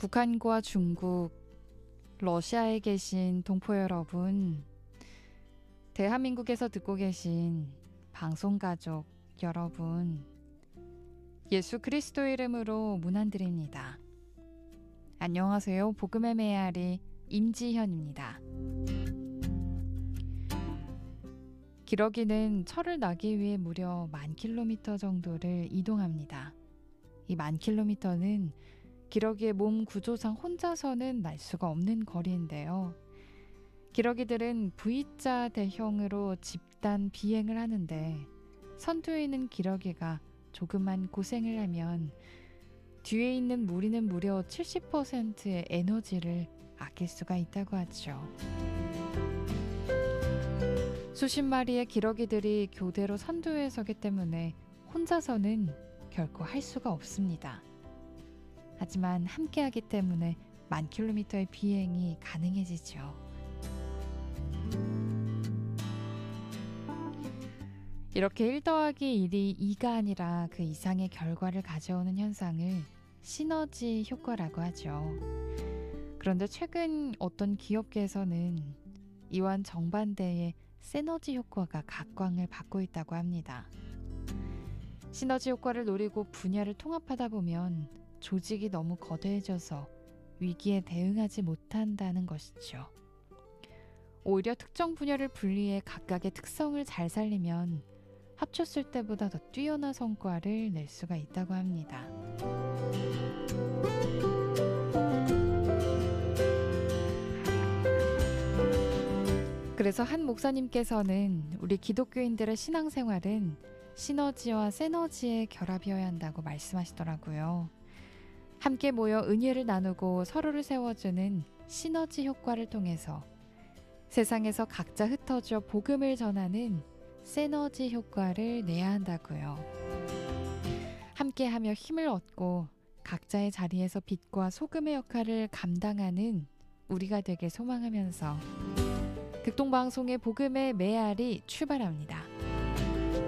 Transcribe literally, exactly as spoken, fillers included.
북한과 중국, 러시아에 계신 동포 여러분, 대한민국에서 듣고 계신 방송가족 여러분, 예수 그리스도 이름으로 문안드립니다. 안녕하세요. 복음의 메아리 임지현입니다. 기러기는 철을 나기 위해 무려 만 킬로미터 정도를 이동합니다. 이 만 킬로미터는 기러기의 몸 구조상 혼자서는 날 수가 없는 거리인데요. 기러기들은 브이자 대형으로 집단 비행을 하는데 선두에 있는 기러기가 조금만 고생을 하면 뒤에 있는 무리는 무려 칠십 퍼센트의 에너지를 아낄 수가 있다고 하죠. 수십 마리의 기러기들이 교대로 선두에 서기 때문에 혼자서는 결코 할 수가 없습니다. 하지만 함께하기 때문에 만 킬로미터의 비행이 가능해지죠. 이렇게 일 더하기 일이 이가 아니라 그 이상의 결과를 가져오는 현상을 시너지 효과라고 하죠. 그런데 최근 어떤 기업계에서는 이와 정반대의 시너지 효과가 각광을 받고 있다고 합니다. 시너지 효과를 노리고 분야를 통합하다 보면 조직이 너무 거대해져서 위기에 대응하지 못한다는 것이죠. 오히려 특정 분야를 분리해 각각의 특성을 잘 살리면 합쳤을 때보다 더 뛰어난 성과를 낼 수가 있다고 합니다. 그래서 한 목사님께서는 우리 기독교인들의 신앙생활은 시너지와 세너지의 결합이어야 한다고 말씀하시더라고요. 함께 모여 은혜를 나누고 서로를 세워주는 시너지 효과를 통해서 세상에서 각자 흩어져 복음을 전하는 세너지 효과를 내야 한다고요. 함께하며 힘을 얻고 각자의 자리에서 빛과 소금의 역할을 감당하는 우리가 되길 소망하면서 극동방송의 복음의 메아리 출발합니다.